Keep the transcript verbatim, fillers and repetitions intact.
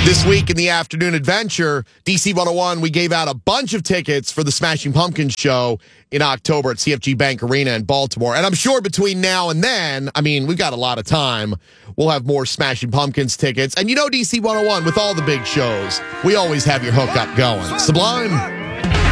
This week in the afternoon adventure, D C one oh one, we gave out a bunch of tickets for the Smashing Pumpkins show in October at C F G Bank Arena in Baltimore. And I'm sure between now and then, I mean, we've got a lot of time, we'll have more Smashing Pumpkins tickets. And you know D C one oh one, with all the big shows, we always have your hookup going. Sublime.